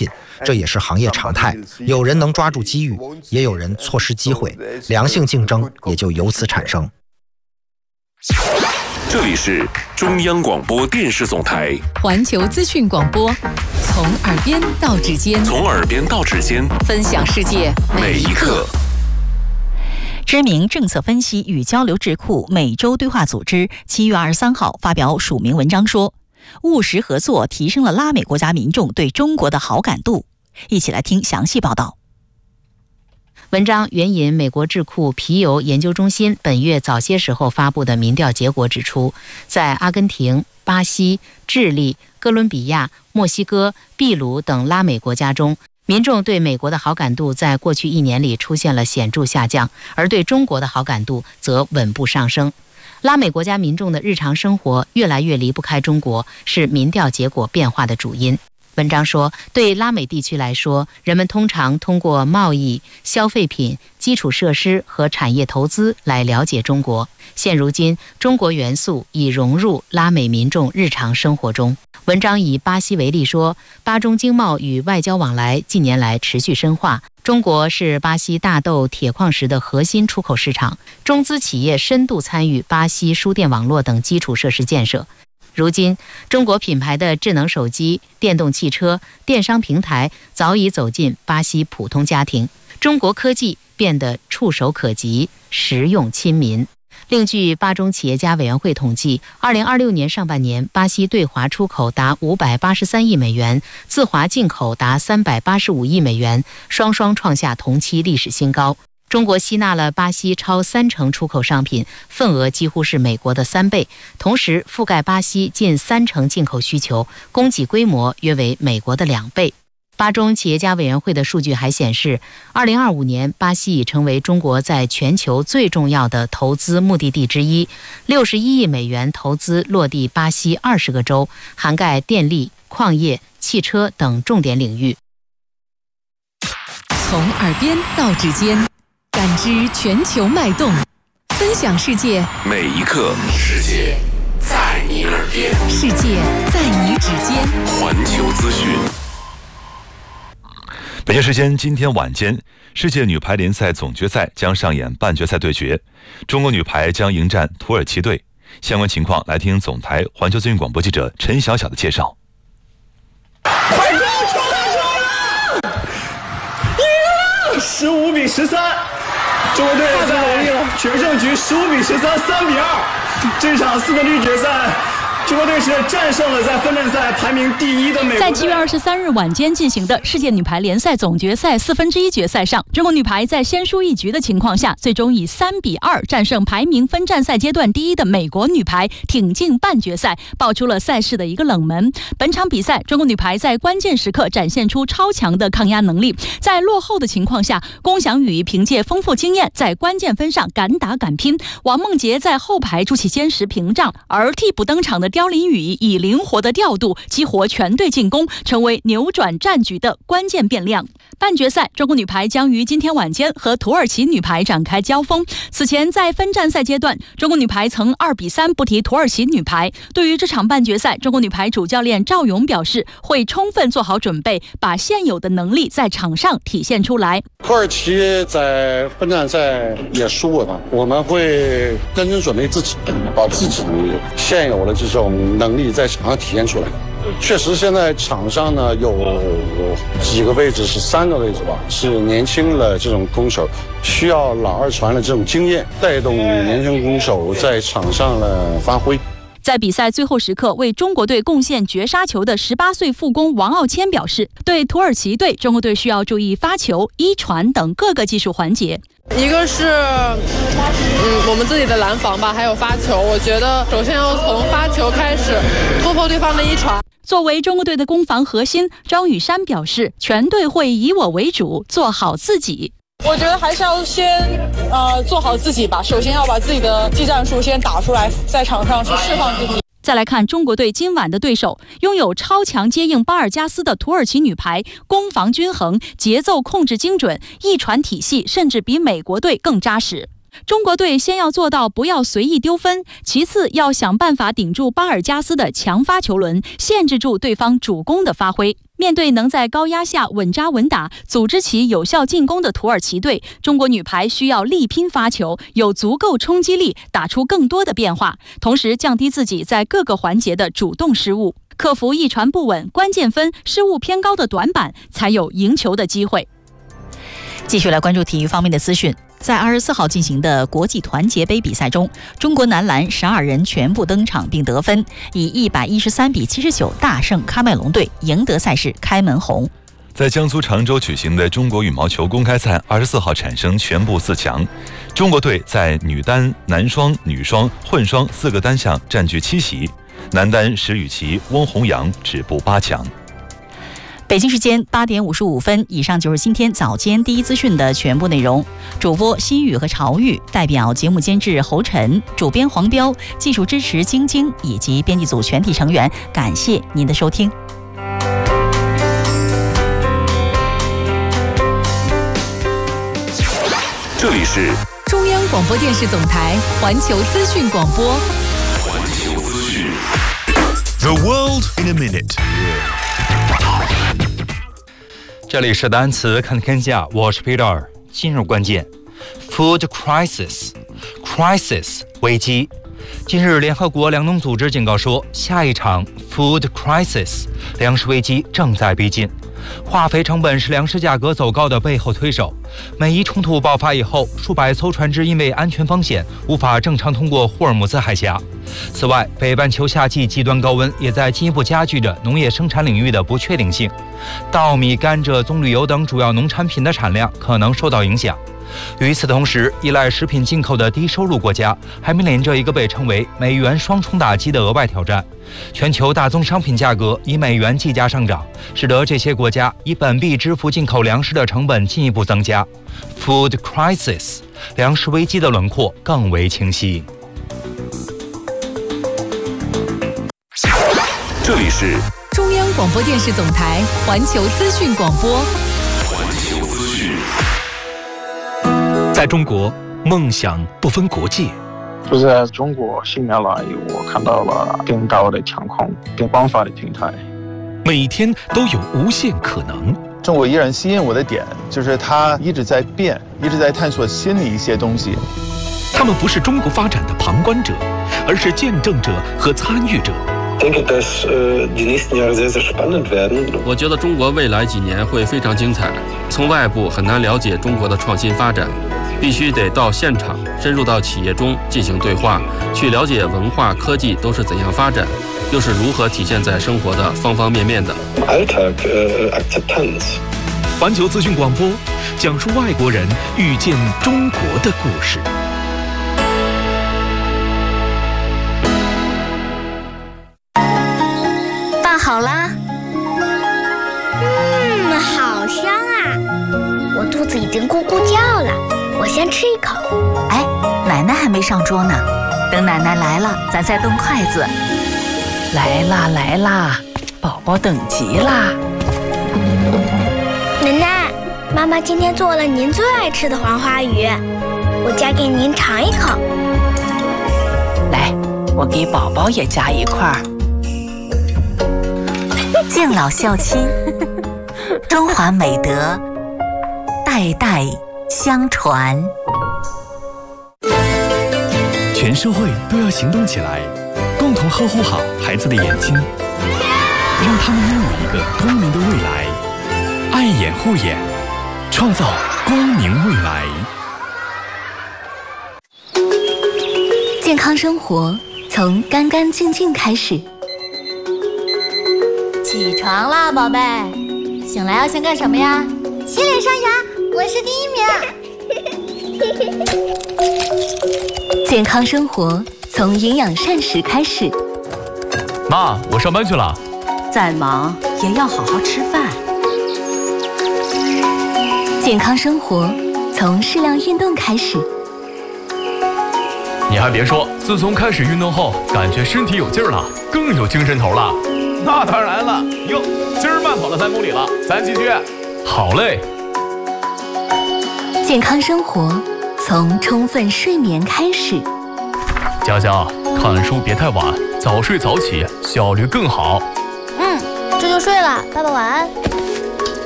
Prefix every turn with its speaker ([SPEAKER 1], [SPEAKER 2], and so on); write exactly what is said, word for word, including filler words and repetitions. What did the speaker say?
[SPEAKER 1] 品，这也是行业常态。有人能抓住机遇，也有人错失机会，良性竞争也就由此产生。
[SPEAKER 2] 这里是中央广播电视总台
[SPEAKER 3] 环球资讯广播，从耳边到指尖，
[SPEAKER 2] 从耳边到指尖，
[SPEAKER 3] 分享世界每一刻。
[SPEAKER 4] 知名政策分析与交流智库美洲对话组织七月二十三号发表署名文章说，务实合作提升了拉美国家民众对中国的好感度。一起来听详细报道。
[SPEAKER 5] 文章援引美国智库皮尤研究中心本月早些时候发布的民调结果指出，在阿根廷、巴西、智利、哥伦比亚、墨西哥、秘鲁等拉美国家中，民众对美国的好感度在过去一年里出现了显著下降，而对中国的好感度则稳步上升。拉美国家民众的日常生活越来越离不开中国，是民调结果变化的主因。文章说，对拉美地区来说，人们通常通过贸易、消费品、基础设施和产业投资来了解中国。现如今，中国元素已融入拉美民众日常生活中。文章以巴西为例说，巴中经贸与外交往来近年来持续深化，中国是巴西大豆、铁矿石的核心出口市场，中资企业深度参与巴西输电网络等基础设施建设。如今，中国品牌的智能手机、电动汽车、电商平台早已走进巴西普通家庭，中国科技变得触手可及、实用亲民。另据巴中企业家委员会统计，二零二六年上半年，巴西对华出口达五百八十三亿美元，自华进口达三百八十五亿美元，双双创下同期历史新高。中国吸纳了巴西超三成出口商品，份额几乎是美国的三倍，同时覆盖巴西近三成进口需求，供给规模约为美国的两倍。巴中企业家委员会的数据还显示，二零二五年巴西已成为中国在全球最重要的投资目的地之一，六十一亿美元投资落地巴西二十个州，涵盖电力、矿业、汽车等重点领域。
[SPEAKER 3] 从耳边到指尖，感知全球脉动，分享世界
[SPEAKER 2] 每一刻。世界在你耳边，
[SPEAKER 3] 世界在你指尖。
[SPEAKER 2] 环球资讯。
[SPEAKER 6] 北京时间今天晚间，世界女排联赛总决赛将上演半决赛对决，中国女排将迎战土耳其队。相关情况来听总台环球资讯广播记者陈晓晓的介绍。
[SPEAKER 7] 十五比十三，中国队在决胜局十五比十三，三比二。这场四分之一决赛，中国队是战胜了在分站赛排名第一的美国队。
[SPEAKER 8] 在七月二十三日晚间进行的世界女排联赛总决赛四分之一决赛上，中国女排在先输一局的情况下，最终以三比二战胜排名分站赛阶段第一的美国女排，挺进半决赛，爆出了赛事的一个冷门。本场比赛，中国女排在关键时刻展现出超强的抗压能力，在落后的情况下，龚翔宇凭借丰富经验，在关键分上敢打敢拼，王梦洁在后排筑起坚实屏障，而替补登场的刁琳宇以灵活的调度激活全队进攻，成为扭转战局的关键变量。半决赛，中国女排将于今天晚间和土耳其女排展开交锋。此前在分站赛阶段，中国女排曾二比三不敌土耳其女排。对于这场半决赛，中国女排主教练赵勇表示，会充分做好准备，把现有的能力在场上体现出来。
[SPEAKER 9] 土耳其在分站赛也输了，我们会认真准备自己，把自己现有的这种能力在场上体现出来。确实，现在场上呢有几个位置，是三个位置吧，是年轻的这种攻手，需要老二传的这种经验，带动年轻攻手在场上的发挥。
[SPEAKER 8] 在比赛最后时刻为中国队贡献绝杀球的十八岁副攻王傲谦表示，对土耳其队，中国队需要注意发球、一传等各个技术环节。
[SPEAKER 10] 一个是嗯我们自己的拦防吧，还有发球，我觉得首先要从发球开始突破对方的一传。
[SPEAKER 8] 作为中国队的攻防核心，张雨珊表示，全队会以我为主，做好自己。
[SPEAKER 11] 我觉得还是要先呃做好自己吧，首先要把自己的技战术先打出来，在场上去释放自己。
[SPEAKER 8] 再来看中国队今晚的对手，拥有超强接应巴尔加斯的土耳其女排，攻防均衡，节奏控制精准，一传体系甚至比美国队更扎实。 中国队先要做到不要随意丢分，其次要想办法顶住巴尔加斯的强发球轮，限制住对方主攻的发挥。面对能在高压下稳扎稳打，组织起有效进攻的土耳其队，中国女排需要力拼发球，有足够冲击力，打出更多的变化，同时降低自己在各个环节的主动失误，克服一传不稳、关键分失误偏高的短板，才有赢球的机会。
[SPEAKER 4] 继续来关注体育方面的资讯。在二十四号进行的国际团结杯比赛中，中国男篮十二人全部登场并得分，以一百一十三比七十九大胜喀麦隆队，赢得赛事开门红。
[SPEAKER 6] 在江苏常州举行的中国羽毛球公开赛二十四号产生全部四强，中国队在女单、男双、女双、混双四个单项占据七席，男单石宇奇、翁宏阳止步八强。
[SPEAKER 4] 北京时间八点五十五分，以上就是今天早间第一资讯的全部内容。主播心雨和朝玉，代表节目监制侯晨，主编黄彪，技术支持晶晶以及编辑组全体成员，感谢您的收听。
[SPEAKER 2] 这里是
[SPEAKER 3] 中央广播电视总台环球资讯广播。
[SPEAKER 2] 环球资讯
[SPEAKER 12] The World in a Minute。这里是单词看天下，我是 Peter。今日关键 ：Food crisis， crisis 危机。近日，联合国粮农组织警告说，下一场 Food crisis 粮食危机正在逼近。化肥成本是粮食价格走高的背后推手。美伊冲突爆发以后，数百艘船只因为安全风险无法正常通过霍尔木兹海峡。此外，北半球夏季极端高温也在进一步加剧着农业生产领域的不确定性。稻米、甘蔗、棕榈油等主要农产品的产量可能受到影响。与此同时，依赖食品进口的低收入国家还面临着一个被称为美元双重打击的额外挑战。全球大宗商品价格以美元计价上涨，使得这些国家以本币支付进口粮食的成本进一步增加。Food crisis， 粮食危机的轮廓更为清晰。
[SPEAKER 2] 这里是
[SPEAKER 3] 中央广播电视总台环球资讯广播。
[SPEAKER 2] 环球资讯。
[SPEAKER 13] 在中国，梦想不分国界。
[SPEAKER 14] 就在中国新年来，我看到了更高的天空、更广泛的平台。
[SPEAKER 13] 每天都有无限可能。
[SPEAKER 15] 中国依然吸引我的点，就是它一直在变，一直在探索新的一些东西。
[SPEAKER 13] 他们不是中国发展的旁观者，而是见证者和参与者。
[SPEAKER 16] 我觉得中国未来几年会非常精彩。从外部很难了解中国的创新发展，必须得到现场，深入到企业中进行对话，去了解文化、科技都是怎样发展，又是如何体现在生活的方方面面的。
[SPEAKER 13] 环球资讯广播，讲述外国人遇见中国的故事。
[SPEAKER 17] 饭好啦。嗯，好香啊！我肚子已经咕咕叫了，我先吃一口。
[SPEAKER 18] 哎，奶奶还没上桌呢，等奶奶来了，咱再动筷子。
[SPEAKER 19] 来啦来啦，宝宝等急啦！
[SPEAKER 17] 奶奶，妈妈今天做了您最爱吃的黄花鱼，我夹给您尝一口。
[SPEAKER 19] 来，我给宝宝也夹一块。
[SPEAKER 18] 敬老孝亲，中华美德代代相传。
[SPEAKER 20] 全社会都要行动起来，共同呵护好孩子的眼睛，让他们拥有一个光明的未来。爱眼护眼，创造光明未来。
[SPEAKER 21] 健康生活从干干净净开始。
[SPEAKER 22] 起床啦，宝贝！醒来要先干什么呀？
[SPEAKER 17] 洗脸刷牙，我是第一名。
[SPEAKER 21] 健康生活从营养膳食开始。
[SPEAKER 20] 妈，我上班去了。
[SPEAKER 19] 再忙也要好好吃饭。
[SPEAKER 21] 健康生活从适量运动开始。
[SPEAKER 20] 你还别说，自从开始运动后，感觉身体有劲儿了，更有精神头了。
[SPEAKER 23] 那当然了，哟，今儿慢跑了三公里了，咱继续。
[SPEAKER 20] 好嘞。
[SPEAKER 21] 健康生活从充分睡眠开始。
[SPEAKER 13] 佳佳，看书别太晚，早睡早起，效率更好。
[SPEAKER 22] 嗯，这就睡了，爸爸晚安。